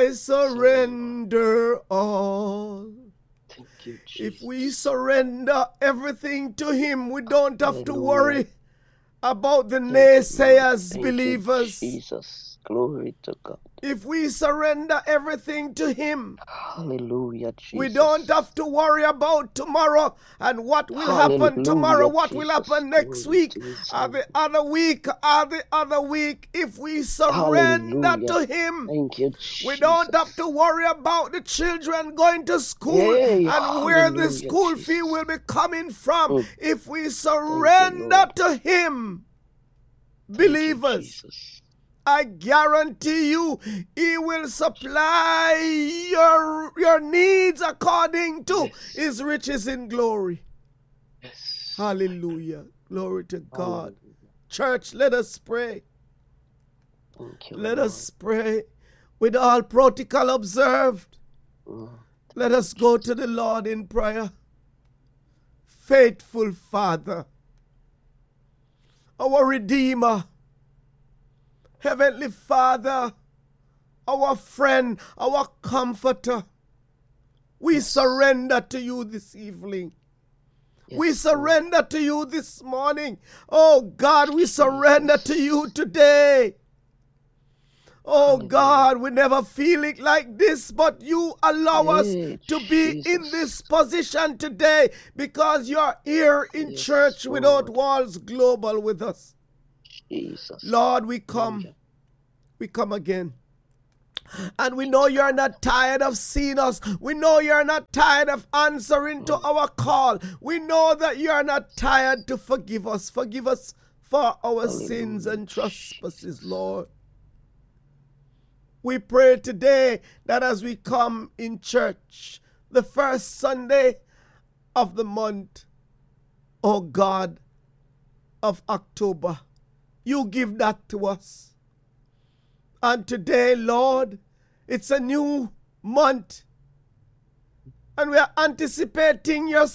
I surrender all. Thank you, If we Jesus. surrender everything to Him, we don't have to Hallelujah. worry about the Thank you, Lord. naysayers, Thank you, believers. Jesus. Glory to God. If we surrender everything to Him, Hallelujah, we don't Jesus. have to worry about tomorrow and what will happen tomorrow, Hallelujah, what will Jesus. happen next Glory week, to His or name. the other week, or the other week. If we surrender Hallelujah. to Him, Thank you, we don't have to Jesus. worry about the children going to school Yay, and where the hallelujah, school fee will Jesus. be coming from. If we Thank you, surrender Lord. to Him, Thank you, believers, Jesus. I guarantee you, He will supply your needs according to Yes, His riches in glory. yes. Hallelujah. Glory to God. Hallelujah. Church, let us pray. Thank you, Let Lord. us pray with all protocol observed. Oh, Let us go to the Lord in prayer. Faithful Father, our Redeemer, Heavenly Father, our friend, our comforter, we yes, surrender to you this evening. We yes, Lord. surrender to you this morning. Oh God, we surrender to you Jesus. today. Oh Hallelujah. God, we never feel it like this, but you allow us Yay, to be in this Jesus. position today because you're here in Yes, Church Without Lord. Walls Global with us. Jesus. Lord, we come Hallelujah. again. And we know you're not tired of seeing us. We know you're not tired of answering to our call. We know that you're not tired to forgive us. Forgive us for our sins Hallelujah, and trespasses, Jesus. Lord. We pray today that as we come in church, the first Sunday of the month, oh God, of October, you give that to us. And today, Lord, it's a new month. And we are anticipating your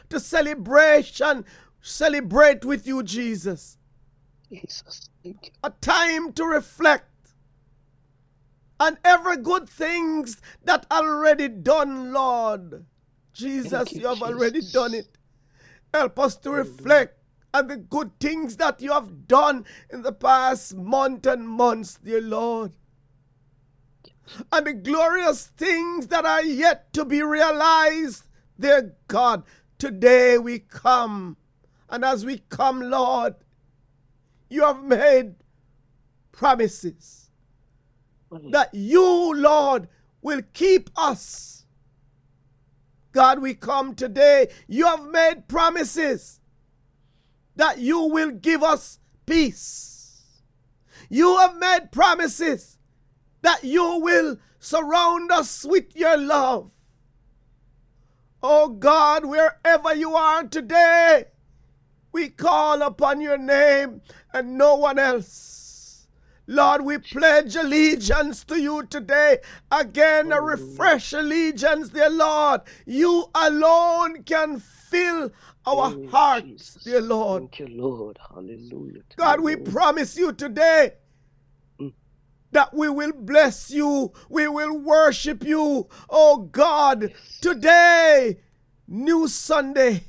celebrate with you, Jesus. Jesus. Thank you. A time to reflect on every good things that already done, Lord. Thank Jesus, you, you have already done Jesus. it. Help us to Hallelujah. reflect on the good things that you have done in the past month and months, dear Lord. And the glorious things that are yet to be realized, dear God. Today we come. And as we come, Lord, you have made promises that you, Lord, will keep us. God, we come today. You have made promises that you will give us peace. You have made promises that you will surround us with your love. Oh God, wherever you are today, we call upon your name and no one else. Lord, we pledge allegiance to you today. Again, a refresh allegiance, dear Lord. You alone can fill our Yay, hearts, Jesus. dear Lord. Thank you, Lord. Hallelujah. To God, your we name. promise you today that we will bless you. We will worship you. Oh God, Yes. today, new Sunday.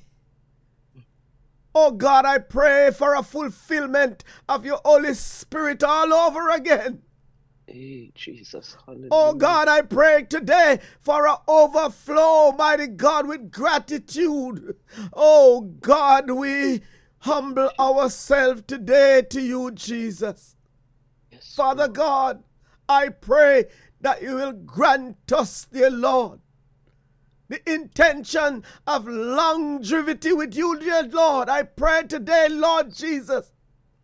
Oh God, I pray for a fulfillment of your Holy Spirit all over again. Hey, Jesus. Hallelujah. Oh God, I pray today for an overflow, mighty God, with gratitude. Oh God, we humble ourselves today to you, Jesus. Yes, Father Lord. God, I pray that you will grant us, dear Lord, the intention of longevity with you, dear Lord. I pray today, Lord Jesus,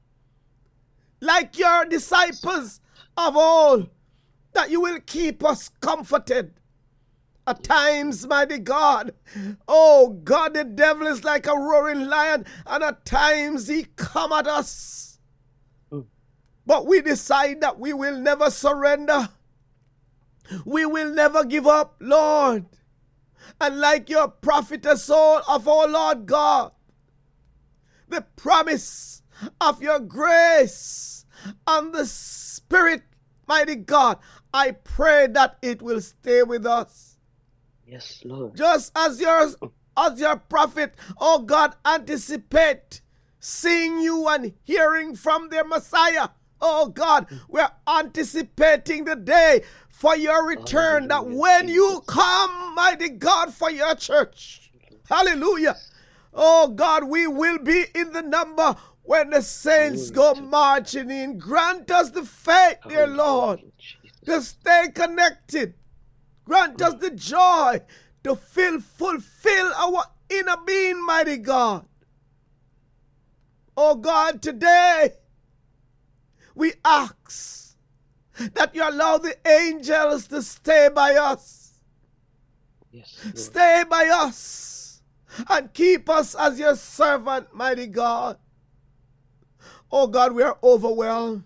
like your disciples of old, that you will keep us comforted. At times, mighty God, oh God, the devil is like a roaring lion, and at times he come at us. But we decide that we will never surrender. We will never give up, Lord. And like your prophetess of our Lord God, the promise of your grace and the Spirit mighty God, I pray that it will stay with us. Yes, Lord. Just as your prophet, oh God, anticipate seeing you and hearing from their Messiah. Oh God, we're anticipating the day for your return, that when you come, mighty God, for your church. Hallelujah. Oh God, we will be in the number when the saints go marching in. Grant us the faith, dear Lord, to stay connected. Grant us the joy to fulfill our inner being, mighty God. Oh God, today we ask that you allow the angels to stay by us. Yes, stay by us and keep us as your servant, mighty God. Oh God, we are overwhelmed.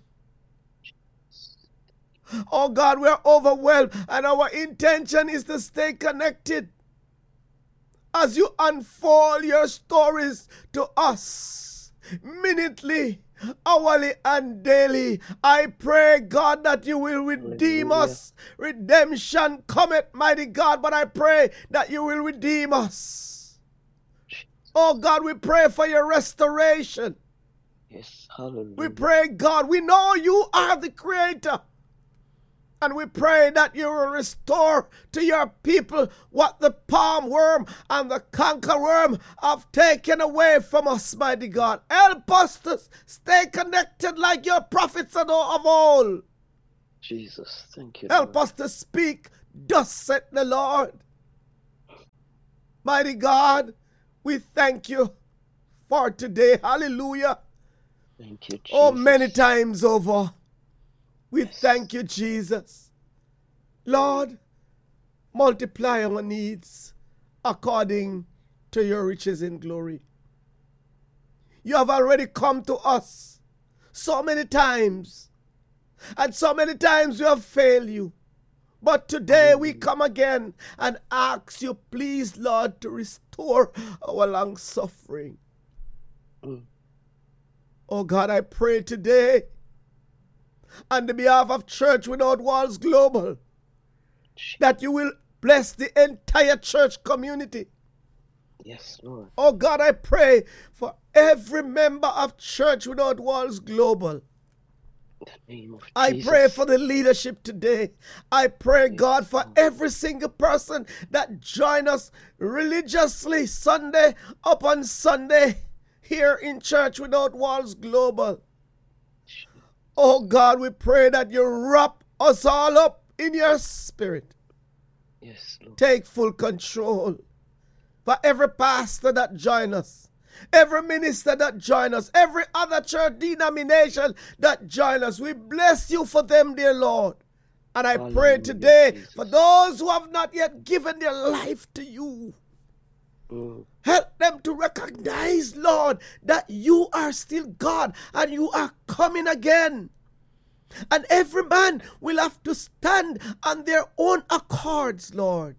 Oh God, we are overwhelmed, and our intention is to stay connected as you unfold your stories to us, minutely, hourly, and daily. I pray, God, that you will redeem us. Redemption cometh, mighty God, but I pray that you will redeem us. Oh God, we pray for your restoration. Yes, hallelujah. We pray, God, we know you are the creator. And we pray that you will restore to your people what the palm worm and the canker worm have taken away from us, mighty God. Help us to stay connected like your prophets of old. Jesus, thank you. Help Lord. us to speak, thus saith the Lord. Mighty God, we thank you for today. Hallelujah. Thank you, Jesus. Oh, many times over. We thank you, Jesus. Lord, multiply our needs according to your riches in glory. You have already come to us so many times, and so many times we have failed you. But today we come again and ask you, please, Lord, to restore our long suffering. Oh God, I pray today on the behalf of Church Without Walls Global, that you will bless the entire church community. Yes, Lord. Oh God, I pray for every member of Church Without Walls Global. In the name of I Jesus. pray for the leadership today. I pray, God, for every single person that join us religiously Sunday upon Sunday here in Church Without Walls Global. Oh God, we pray that you wrap us all up in your spirit. Yes, Lord. Take full control. For every pastor that join us, every minister that join us, every other church denomination that join us, we bless you for them, dear Lord. And I pray today for those who have not yet given their life to you. Help them to recognize, Lord, that you are still God and you are coming again. And every man will have to stand on their own accords, Lord.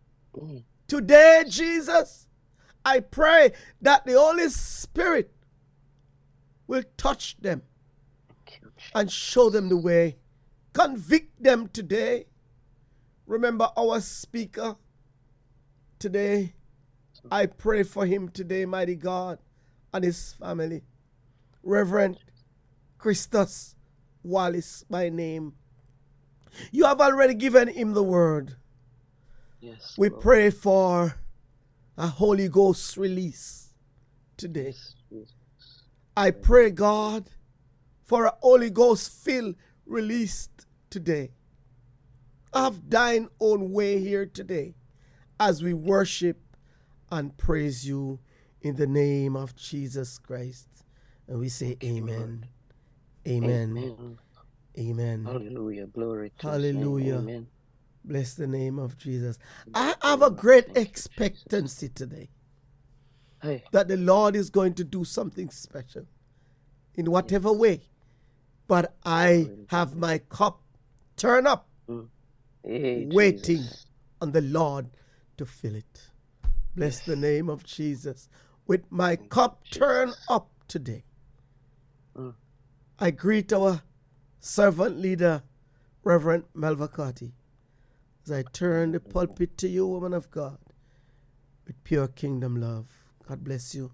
Today, Jesus, I pray that the Holy Spirit will touch them and show them the way. Convict them today. Remember our speaker today. I pray for him today, mighty God, and his family. Reverend Christus Wallace by name. You have already given him the word. Yes, we Lord. pray for a Holy Ghost release today. Yes. I pray, God, for a Holy Ghost fill released today. Have thine own way here today as we worship and praise you in the name of Jesus Christ. And we say amen. Amen. Amen. Amen. Hallelujah. Glory to Hallelujah. His name. Amen. Bless the name of Jesus. I have a great expectancy today that the Lord is going to do something special in whatever way. But I have my cup turned up, waiting on the Lord to fill it. Bless the name of Jesus. With my cup turned up today, I greet our servant leader, Reverend Malvakati, as I turn the pulpit to you, woman of God, with pure kingdom love. God bless you.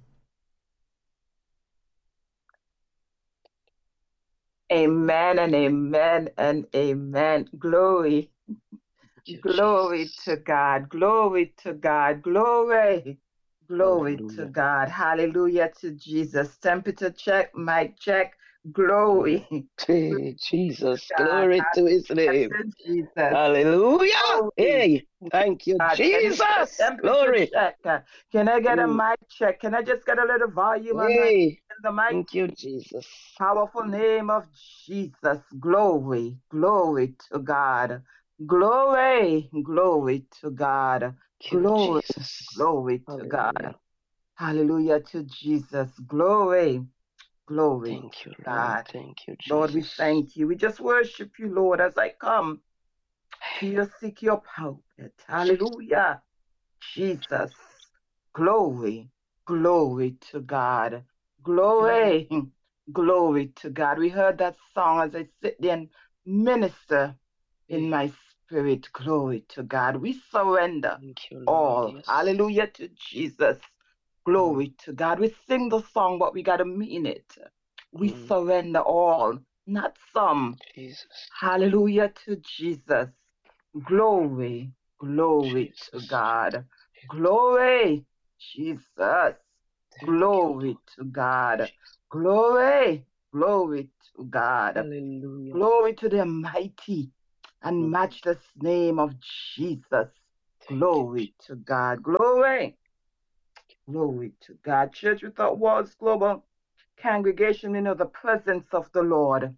Amen and amen and amen. Glory. Glory to God. Glory to God. Glory. Glory to God. Hallelujah to Jesus. Temperature check, mic check. Glory. Hey, Jesus. Glory to his name. Jesus. Hallelujah. Glory. Hey, thank you, God, Jesus. Glory. check. Can I get a mic check? Can I just get a little volume on Hey, the mic? thank you, Jesus. Powerful name of Jesus. Glory. Glory to God. Glory. Glory to God. Glory. Glory to God. Hallelujah to Jesus. Glory. Glory. Thank you, Lord. God. Thank you, Jesus. Lord, we thank you. We just worship you, Lord, as I come to your seek your pulpit. Hallelujah. Jesus. Glory. Glory to God. Glory. Glory to God. We heard that song as I sit there and minister in my spirit. Glory to God. We surrender all. Yes. Hallelujah to Jesus. Glory to God. We sing the song, but we got to mean it. We surrender all, not some. Jesus. Hallelujah to Jesus. Glory. Glory to God. Glory. Jesus. Glory to God. Glory. Glory to God. Hallelujah. Glory to the mighty and matchless name of Jesus. Glory to God. Glory. Glory to God. Church Without Walls Global Congregation, we know the presence of the Lord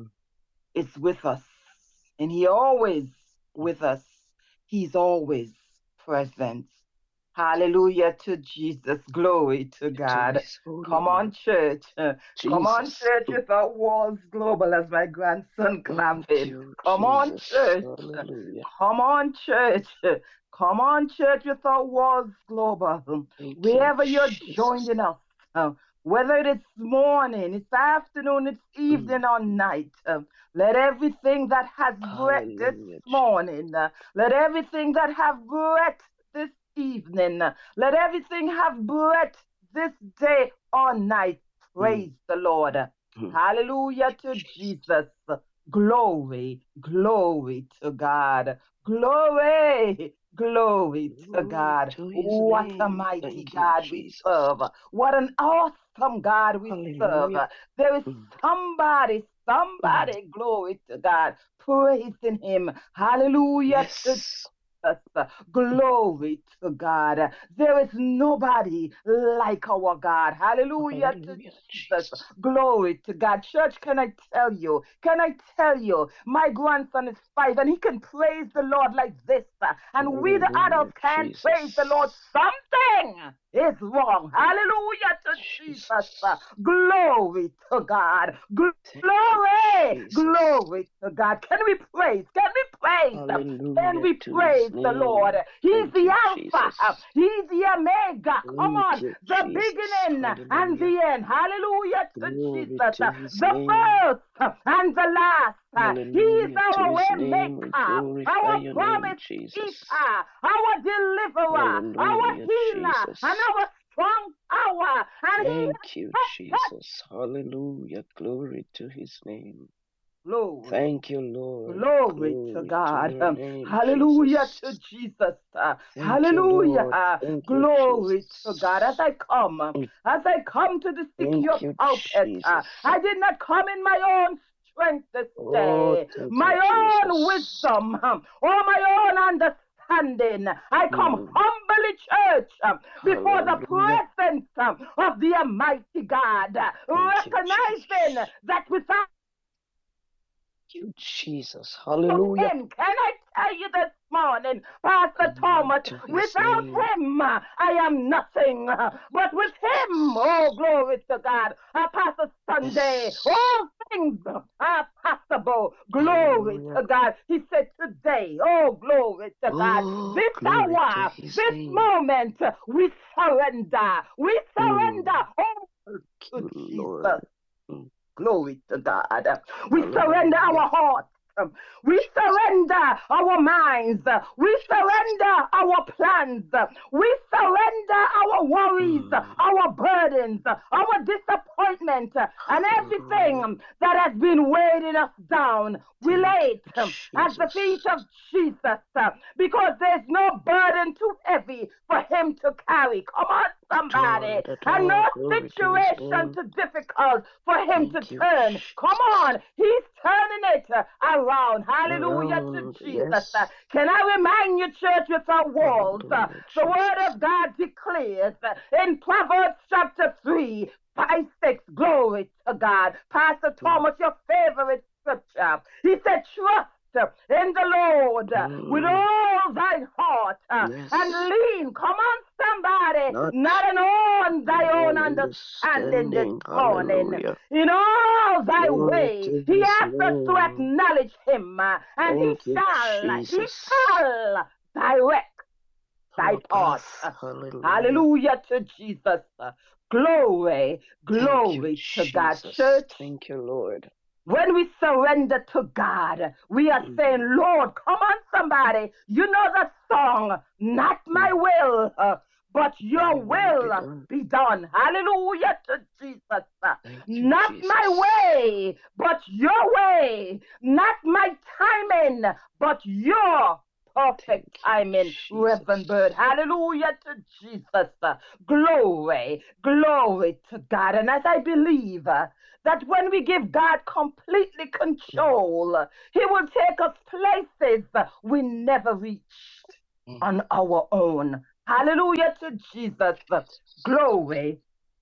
is with us. And He always with us. He's always present. Hallelujah to Jesus. Glory to God. Come on, church. Come on, church Without Walls Global, as my grandson clapping. Come on, church. Hallelujah. Come on, church. Come on, church Without Walls Global. Wherever you're joining us, whether it's morning, it's afternoon, it's evening or night, let everything that has breath this morning, let everything that have breath this evening, let everything have breath this day or night. Praise the Lord. Hallelujah to Jesus. Glory, glory to God. Glory, glory to God. What a mighty God we serve. What an awesome God we serve. There is somebody, glory to God, praising Him. Hallelujah to Jesus. Glory to God. There is nobody like our God. Hallelujah to Jesus. Glory to God. Church, can I tell you? My grandson is 5 and he can praise the Lord like this. And we the adults can't praise the Lord. Something is wrong. Hallelujah to Jesus. Glory to God. Glory. Glory to God. Can we praise? Can we praise the Lord? He's the Alpha. He's the Omega. Come on. The beginning and the end. Hallelujah to Jesus. The first and the last. He's our way maker, our promise keeper, our deliverer, our healer, and our strong power. And thank you, Jesus. Hallelujah. Glory to His name. Glory. Thank you, Lord. Glory to God. Hallelujah to Jesus. Hallelujah. Glory to God. As I come to the seek your pulpit, I did not come in my own strength this day, my own wisdom, or my own understanding. I come humbly, church, before the presence of the Almighty God, recognizing that without you, Jesus. Hallelujah. Him, can I tell you this morning, Pastor Thomas, without Him, I am nothing. But with Him, oh, glory to God, Pastor Sunday, all things are possible. Glory to God. He said today, oh, glory to God, this hour, this moment, we surrender. We surrender all to Jesus. Glory to God. We surrender our hearts. We surrender our minds. We surrender our plans. We surrender our worries, our burdens, our disappointment, and everything that has been weighing us down. We lay it at the feet of Jesus because there's no burden too heavy for him to carry. Come on, somebody. And no situation too difficult for him to turn. Come on. He's turning it around. Hallelujah to Jesus. Can I remind you, church without walls? The word of God declares in Proverbs chapter 3, 5, 6, glory to God. Pastor Thomas, your favorite scripture. He said, trust in the Lord with all thine heart and lean. Come on, somebody. Not in all thy own understanding this morning. In all thy way. He asks us to acknowledge him and he shall direct thy path. Hallelujah to Jesus. Glory to God. Church. Thank you, Lord. When we surrender to God, we are saying, Lord, come on, somebody. You know that song, not my will, but your will be done. Hallelujah to Jesus. Not my way, but your way. Not my timing, but your perfect timing, Reverend Bird. Hallelujah to Jesus. Glory to God. And as I believe that when we give God completely control, he will take us places we never reached on our own. Hallelujah to Jesus. Glory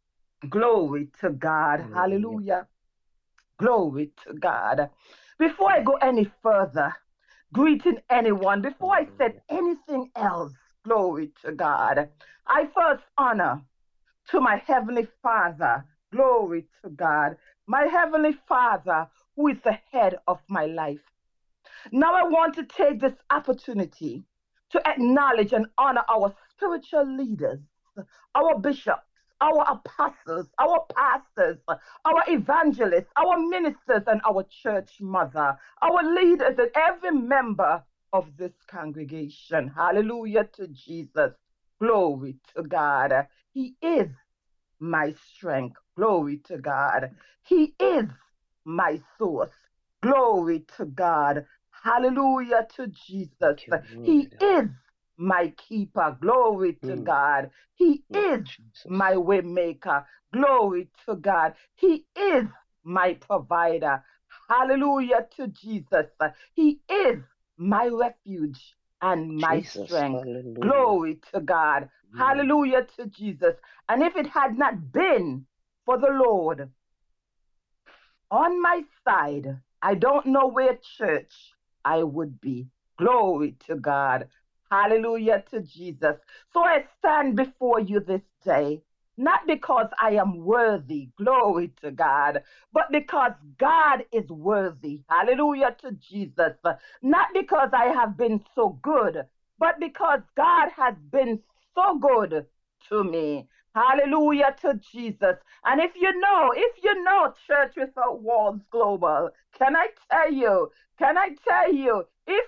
to God. Hallelujah. Glory to God. Before I go any further, greeting anyone, before I said anything else, glory to God, I first honor to my Heavenly Father, glory to God, my Heavenly Father who is the head of my life. Now I want to take this opportunity to acknowledge and honor our spiritual leaders, our bishops, our apostles, our pastors, our evangelists, our ministers, and our church mother, our leaders, and every member of this congregation. Hallelujah to Jesus. Glory to God. He is my strength. Glory to God. He is my source. Glory to God. Hallelujah to Jesus. He is my keeper. Glory to God. He is my way maker. Glory to God. He is my provider. Hallelujah to Jesus. He is my refuge and my strength. Hallelujah. Glory to God. Hallelujah to Jesus. And if it had not been for the Lord on my side, I don't know where, church, I would be. Glory to God. Hallelujah to Jesus. So I stand before you this day, not because I am worthy, glory to God, but because God is worthy. Hallelujah to Jesus. Not because I have been so good, but because God has been so good to me. Hallelujah to Jesus. And if you know, Church Without Walls Global, can I tell you, if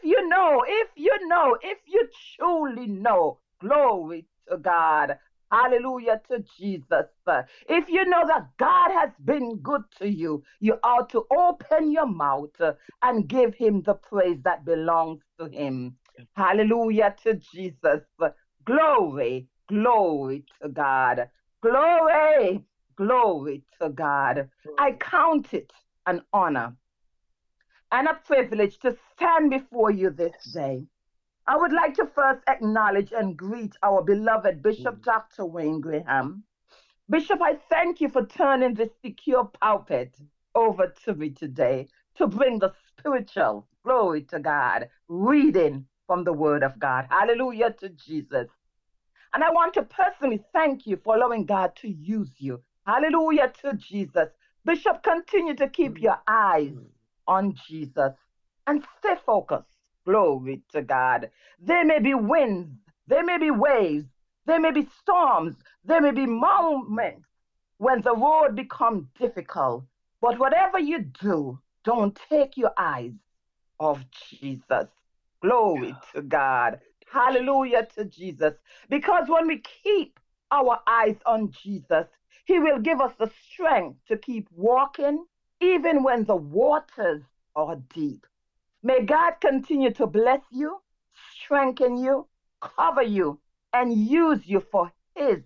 you truly know, glory to God, hallelujah to Jesus. If you know that God has been good to you, you ought to open your mouth and give him the praise that belongs to him. Hallelujah to Jesus. Glory to God. Glory to God. I count it an honor and a privilege to stand before you this day. I would like to first acknowledge and greet our beloved Bishop Dr. Wayne Graham. Bishop, I thank you for turning this secure pulpit over to me today to bring the spiritual, glory to God, reading from the Word of God. Hallelujah to Jesus. And I want to personally thank you for allowing God to use you. Hallelujah to Jesus. Bishop, continue to keep your eyes on Jesus and stay focused. Glory to God. There may be winds, there may be waves, there may be storms, there may be moments when the road becomes difficult. But whatever you do, don't take your eyes of Jesus. Glory to God. Hallelujah to Jesus. Because when we keep our eyes on Jesus, he will give us the strength to keep walking even when the waters are deep. May God continue to bless you, strengthen you, cover you, and use you for his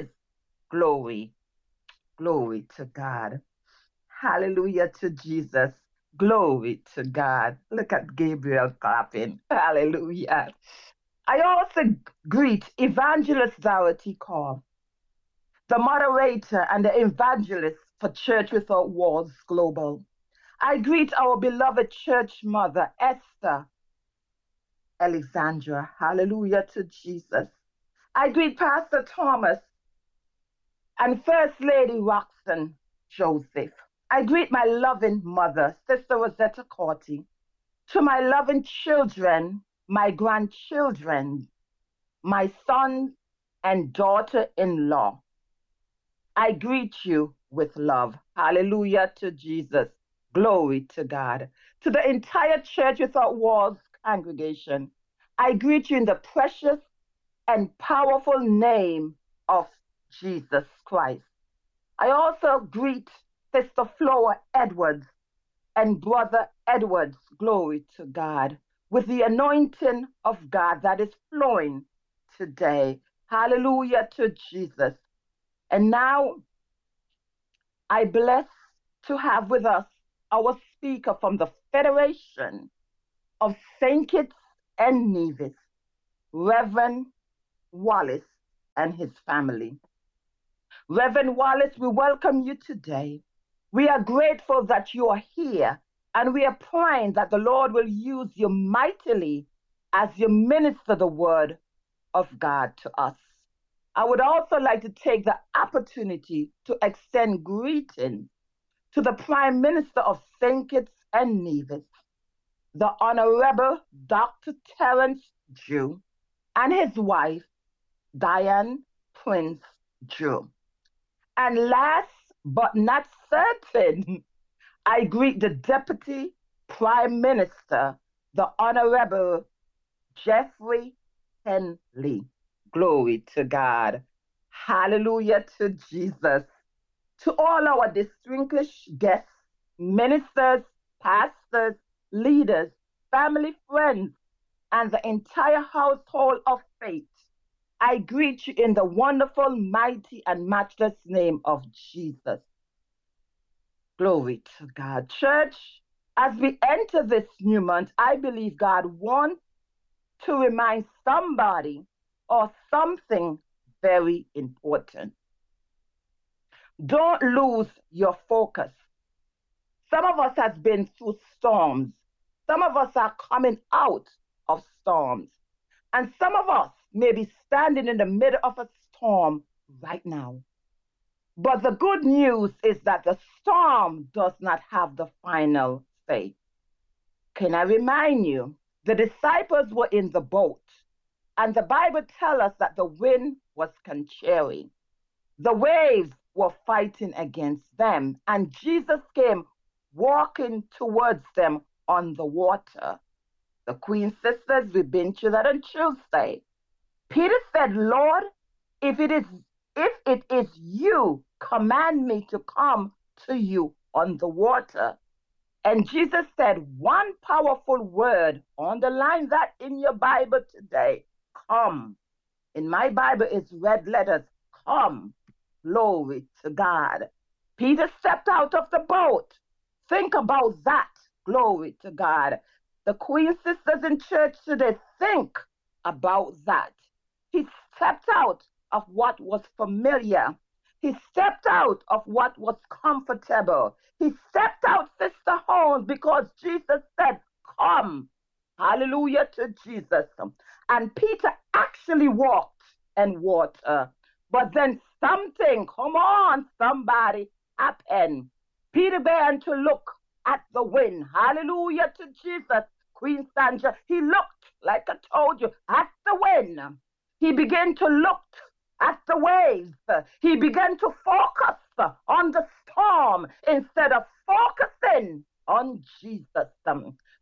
glory. Glory to God. Hallelujah to Jesus. Glory to God. Look at Gabriel clapping. Hallelujah. I also greet Evangelist Dorothy Call, the moderator and the evangelist for Church Without Walls Global. I greet our beloved church mother, Esther Alexandra. Hallelujah to Jesus. I greet Pastor Thomas and First Lady Roxanne Joseph. I greet my loving mother, Sister Rosetta Corty, to my loving children, my grandchildren, my sons and daughter-in-law. I greet you with love. Hallelujah to Jesus. Glory to God. To the entire Church Without Walls congregation, I greet you in the precious and powerful name of Jesus Christ. I also greet Sister Flora Edwards and Brother Edwards, glory to God, with the anointing of God that is flowing today. Hallelujah to Jesus. And now I bless to have with us our speaker from the Federation of St. Kitts and Nevis, Reverend Wallace and his family. Reverend Wallace, we welcome you today. We are grateful that you are here, and we are praying that the Lord will use you mightily as you minister the word of God to us. I would also like to take the opportunity to extend greetings to the Prime Minister of St. Kitts and Nevis, the Honorable Dr. Terence Drew, and his wife, Diane Prince Drew. And last but not certain, I greet the Deputy Prime Minister, the Honorable Jeffrey Henley. Glory to God. Hallelujah to Jesus. To all our distinguished guests, ministers, pastors, leaders, family, friends, and the entire household of faith, I greet you in the wonderful, mighty, and matchless name of Jesus. Glory to God. Church, as we enter this new month, I believe God wants to remind somebody or something very important. Don't lose your focus. Some of us have been through storms. Some of us are coming out of storms. And some of us may be standing in the middle of a storm right now. But the good news is that the storm does not have the final say. Can I remind you, the disciples were in the boat, and the Bible tells us that the wind was contrary. The waves were fighting against them, and Jesus came walking towards them on the water. The Queen Sisters, we've been through that on Tuesday. Peter said, Lord, if it is you, command me to come to you on the water. And Jesus said one powerful word, underline that in your Bible today, come. In my Bible, it's red letters, come. Glory to God. Peter stepped out of the boat. Think about that. Glory to God. The Queen Sisters in church today, think about that. He stepped out of what was familiar. He stepped out of what was comfortable. He stepped out, Sister Holmes, because Jesus said, come. Hallelujah to Jesus. And Peter actually walked in water. But then something, come on, somebody, happened. Peter began to look at the wind. Hallelujah to Jesus. Queen Sandra, he looked, like I told you, at the wind. He began to look at the waves. He began to focus on the storm instead of focusing on Jesus.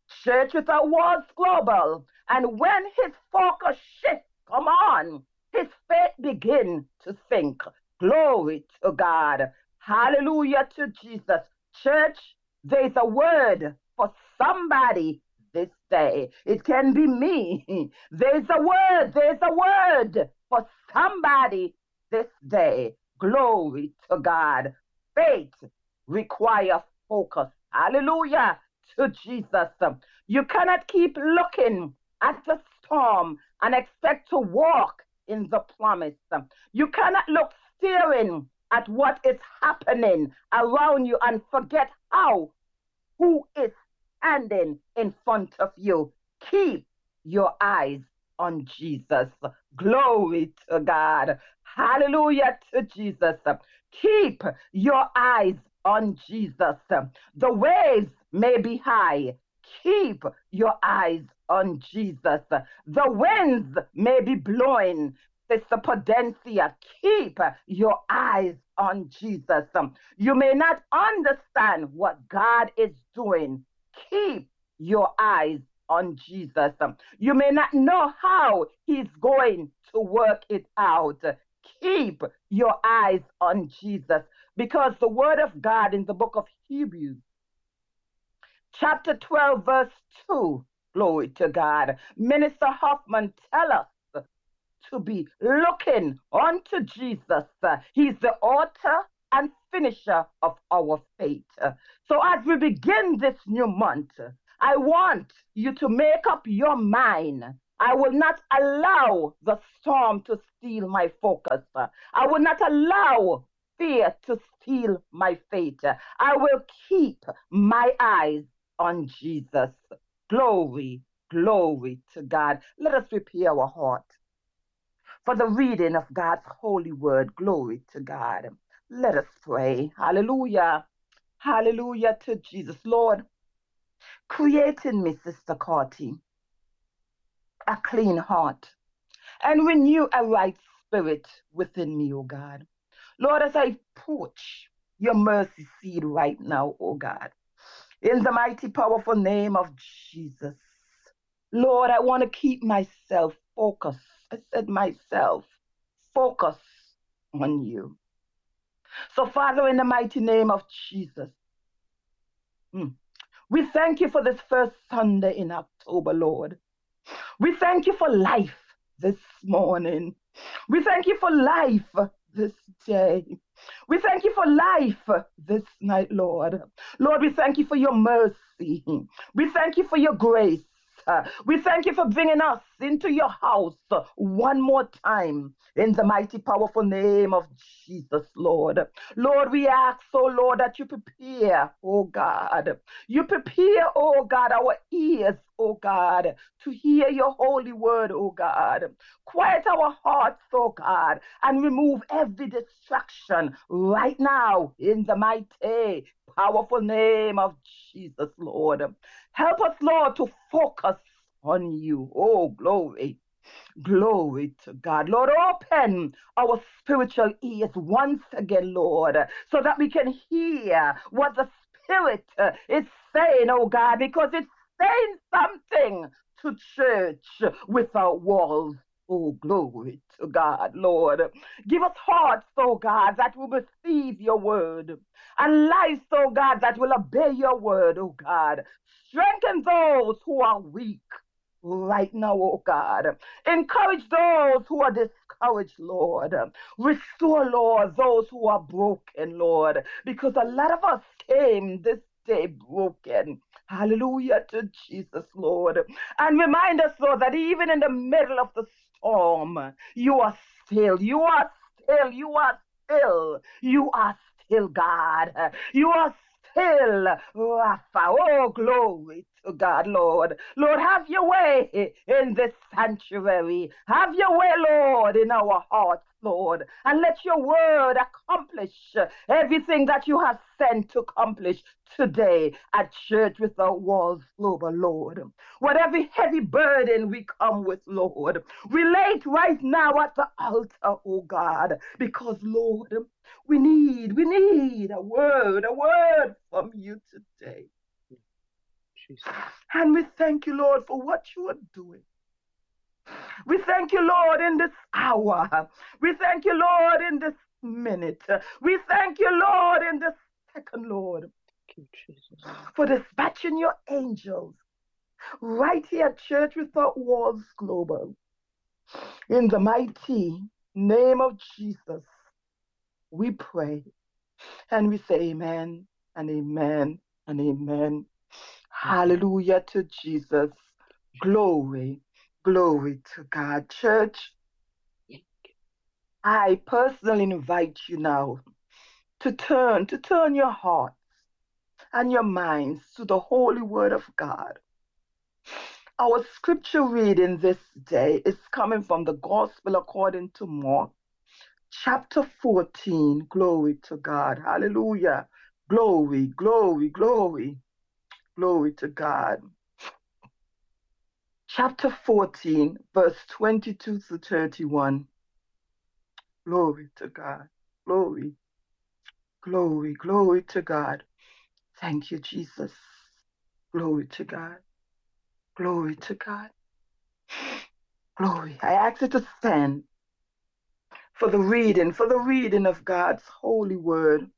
Church Without Walls Global. And when his focus shifts, come on, his faith begin to sink. Glory to God. Hallelujah to Jesus. Church, there's a word for somebody this day. It can be me. There's a word for somebody this day. Glory to God. Faith requires focus. Hallelujah to Jesus. You cannot keep looking at the storm and expect to walk in the promise. You cannot look staring at what is happening around you and forget who is standing in front of you. Keep your eyes on Jesus. Glory to God. Hallelujah to Jesus. Keep your eyes on Jesus. The waves may be high. Keep your eyes on Jesus. The winds may be blowing. Sister Pudencia, keep your eyes on Jesus. You may not understand what God is doing. Keep your eyes on Jesus. You may not know how he's going to work it out. Keep your eyes on Jesus, because the word of God in the book of Hebrews, chapter 12, verse 2, glory to God, Minister Hoffman tell us to be looking unto Jesus. He's the author and finisher of our faith. So as we begin this new month, I want you to make up your mind. I will not allow the storm to steal my focus. I will not allow fear to steal my faith. I will keep my eyes on Jesus. Glory, glory to God. Let us prepare our heart for the reading of God's holy word. Glory to God. Let us pray. Hallelujah. Hallelujah to Jesus. Lord, create in me, Sister Carty, a clean heart and renew a right spirit within me, O God. Lord, as I approach your mercy seat right now, O God, in the mighty, powerful name of Jesus, Lord, I want to keep myself focused. I said myself, focus on you. So, Father, in the mighty name of Jesus, we thank you for this first Sunday in October, Lord. We thank you for life this morning. We thank you for life this day. We thank you for life this night, Lord. Lord, we thank you for your mercy. We thank you for your grace. We thank you for bringing us into your house one more time in the mighty, powerful name of Jesus, Lord. Lord, we ask, oh Lord, that you prepare, oh God. You prepare, oh God, our ears, oh God, to hear your holy word, oh God. Quiet our hearts, oh God, and remove every distraction right now in the mighty, powerful name of Jesus, Lord. Help us, Lord, to focus on you. Oh, glory. Glory to God. Lord, open our spiritual ears once again, Lord, so that we can hear what the Spirit is saying, oh God, because it's saying something to Church Without Walls. Oh, glory to God, Lord. Give us hearts, oh God, that will receive your word, and lives, oh God, that will obey your word, oh God. Strengthen those who are weak right now, oh God. Encourage those who are discouraged, Lord. Restore, Lord, those who are broken, Lord, because a lot of us came this day broken. Hallelujah to Jesus, Lord. And remind us, Lord, that even in the middle of the storm, you are still, you are still, you are still, you are still God. You are still Rapha. Oh, glory to God, Lord. Lord, have your way in this sanctuary. Have your way, Lord, in our hearts, Lord. And let your word accomplish everything that you have sent to accomplish today at Church Without Walls Global, Lord. Whatever heavy burden we come with, Lord, we lay it right now at the altar, oh God, because, Lord, we need a word from you today. Jesus. And we thank you, Lord, for what you are doing. We thank you, Lord, in this hour. We thank you, Lord, in this minute. We thank you, Lord, in this second, Lord, Thank you, Jesus. for dispatching your angels right here at Church Without Walls Global. In the mighty name of Jesus, we pray and we say amen and amen and amen. Hallelujah to Jesus. Glory, glory to God. Church, I personally invite you now to turn your hearts and your minds to the holy word of God. Our scripture reading this day is coming from the Gospel according to Mark, chapter 14. Glory to God. Hallelujah. Glory, glory, glory. Glory to God. Chapter 14, verse 22 to 31. Glory to God. Glory, glory, glory to God. Thank you, Jesus. Glory to God. Glory to God. Glory. I ask you to stand for the reading of God's holy word.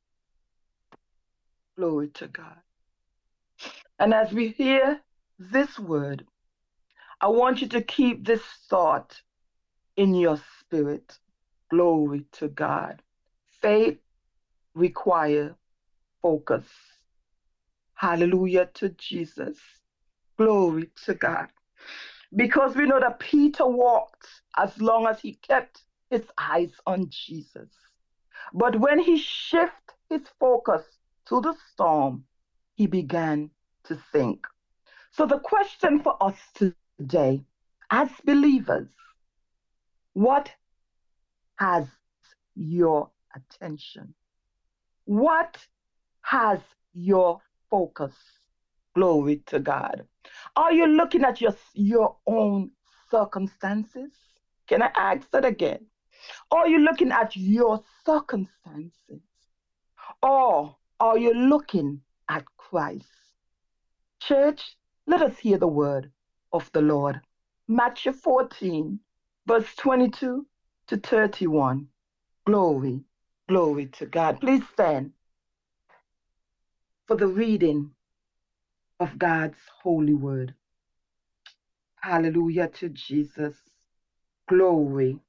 Glory to God. And as we hear this word, I want you to keep this thought in your spirit. Glory to God. Faith requires focus. Hallelujah to Jesus. Glory to God. Because we know that Peter walked as long as he kept his eyes on Jesus. But when he shifted his focus to the storm, he began to sink. So the question for us today, as believers, what has your attention? What has your focus? Glory to God. Are you looking at your own circumstances? Can I ask that again? Are you looking at your circumstances? Or are you looking at Christ? Church, let us hear the word of the Lord. Matthew 14, verse 22 to 31. Glory, glory to God. Please stand for the reading of God's holy word. Hallelujah to Jesus. Glory,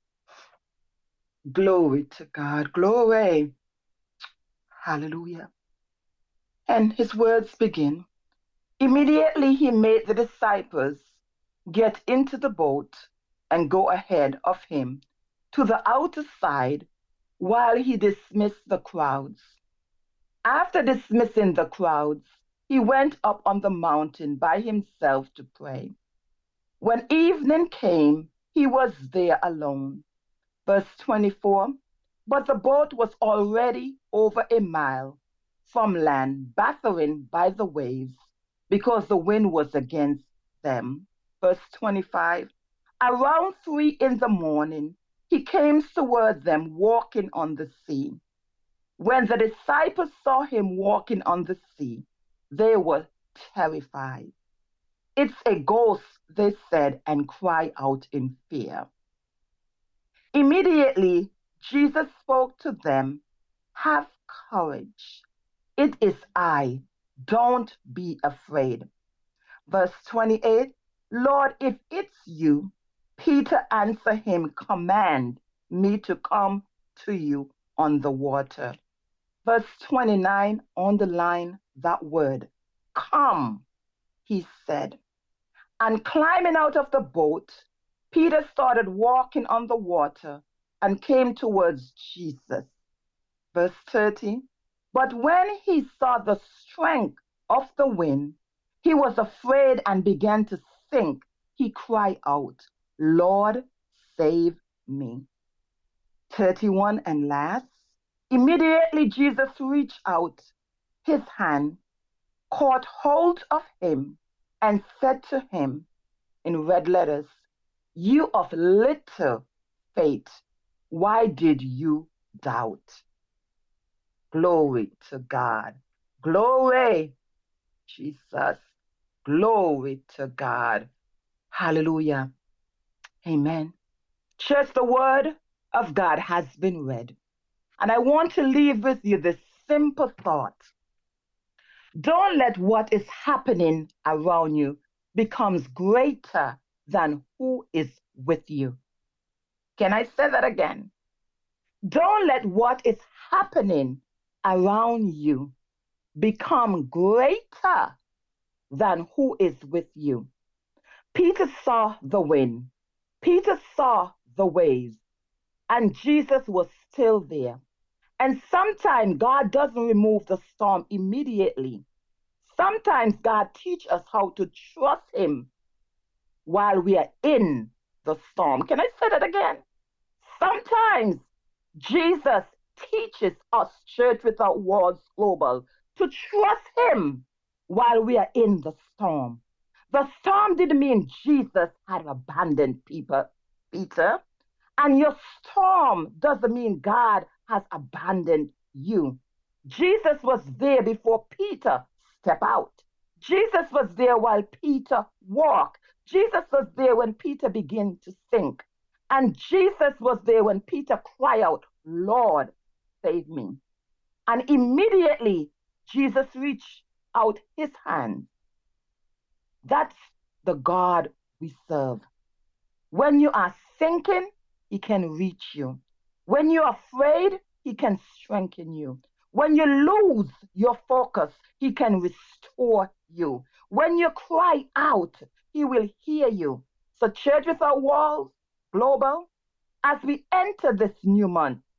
glory to God. Glory. Hallelujah. And his words begin. Immediately he made the disciples get into the boat and go ahead of him to the outer side while he dismissed the crowds. After dismissing the crowds, he went up on the mountain by himself to pray. When evening came, he was there alone. Verse 24, but the boat was already over a mile from land, battering by the waves, because the wind was against them. Verse 25, around 3 in the morning, he came toward them walking on the sea. When the disciples saw him walking on the sea, they were terrified. It's a ghost, they said, and cried out in fear. Immediately, Jesus spoke to them, have courage. It is I. Don't be afraid. Verse 28, Lord, if it's you, Peter answered him, command me to come to you on the water. Verse 29, underline that word, come, he said. And climbing out of the boat, Peter started walking on the water and came towards Jesus. Verse 30, but when he saw the strength of the wind, he was afraid and began to sink. He cried out, Lord, save me. 31 and last, immediately Jesus reached out his hand, caught hold of him, and said to him in red letters, you of little faith, why did you doubt? Glory to God. Glory, Jesus. Glory to God. Hallelujah. Amen. Church, the word of God has been read. And I want to leave with you this simple thought. Don't let what is happening around you becomes greater than who is with you. Can I say that again? Don't let what is happening around you become greater than who is with you. Peter saw the wind. Peter saw the waves, and Jesus was still there. And sometimes God doesn't remove the storm immediately. Sometimes God teaches us how to trust him while we are in the storm. Can I say that again? Sometimes Jesus teaches us, Church Without Walls Global, to trust him while we are in the storm. The storm didn't mean Jesus had abandoned Peter. And your storm doesn't mean God has abandoned you. Jesus was there before Peter stepped out. Jesus was there while Peter walked. Jesus was there when Peter began to sink. And Jesus was there when Peter cried out, Lord, save me. And immediately Jesus reached out his hand. That's the God we serve. When you are sinking, he can reach you. When you're afraid, he can strengthen you. When you lose your focus, he can restore you. When you cry out, he will hear you. So Church Without Walls Global, as we enter this new month,